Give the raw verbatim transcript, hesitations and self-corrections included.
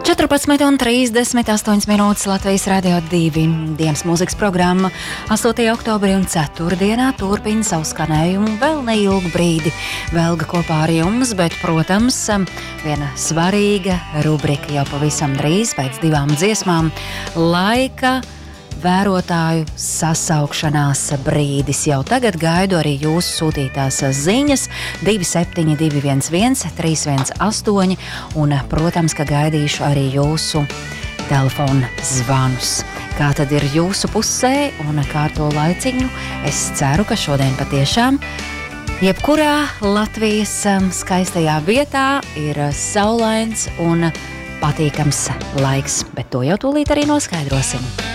četrpadsmit un trīsdesmit astoņas minūtes Latvijas Radio divi dienas mūzikas programma astotajā oktobrī un ceturtdienā turpina savu skanējumu vēl neilgu brīdi. Velga kopā ar jums, bet, protams, viena svarīga rubrika jau pavisam drīz pēc divām dziesmām - laika vērotāju sasaukšanās brīdis. Jau tagad gaidu arī jūsu sūtītās ziņas divi septiņi divi viens viens trīs viens astoņi un, protams, ka gaidīšu arī jūsu telefona zvanus. Kā tad ir jūsu pusē un kā ar to laiciņu? Es ceru, ka šodien patiešām jebkurā Latvijas skaistajā vietā ir saulains un patīkams laiks, bet to jau tūlīt arī noskaidrosim.